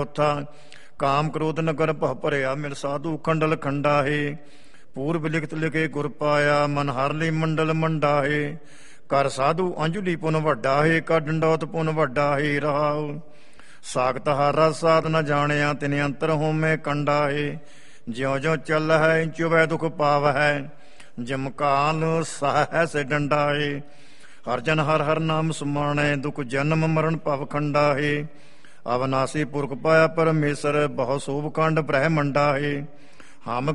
ਕਾਮ ਕ੍ਰੋਧ ਨਗਰ ਭਵ ਭਰਿਆ ਮਿਲ ਸਾਧੂ ਖੰਡਲ ਖੰਡਾਹੇ। ਪੂਰਬ ਲਿਖਤ ਲਿਖੇ ਗੁਰ ਪਾਇਆ ਮਨ ਹਰ ਲਈ ਮੰਡਲ ਮੰਡਾਹੇ। ਕਰ ਸਾਧੂ ਅੰਜਲੀ ਪੁਨ ਵੱਡਾ ਹੈ ਕਰ ਡੰਡੌਤ ਪੁਨ ਵੱਡਾ ਹੈ ਰਹਾਉ। ਸਾਖਤ ਹਰ ਰਸ ਸਾਧ ਨ ਜਾਣਿਆ ਤਿਨ ਅੰਤਰ ਹੋਮੇ ਕੰਡਾ ਹੈ। ਜਿਉ ਜਿਉ ਚੱਲ ਹੈ ਚੁਵੈ ਦੁਖ ਪਾਵ ਹੈ ਜਿਮ ਕਾਲ ਸਹਿ ਸੇ ਡੰਡਾ ਹੈ। ਹਰ ਜਨ ਹਰ ਹਰ ਨਾਮ ਸੁਮਾਣੈ ਦੁਖ ਜਨਮ ਮਰਨ ਭਵ ਖੰਡਾ ਹੈ। ਅਵਨਾਸੀ ਪੁਰਖ ਪਾਇਆ ਪਰਮੇਸ਼ਰ ਬਹੁ ਸੋਭ ਖੰਡ ਬ੍ਰਹਮੰਡਾ ਹੈ। ਹਮ